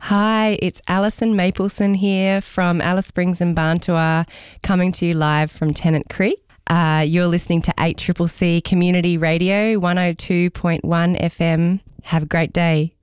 Hi, it's Alison Mapleson here from Alice Springs and Barntois, coming to you live from Tennant Creek. You're listening to 8CCC Community Radio 102.1 FM. Have a great day.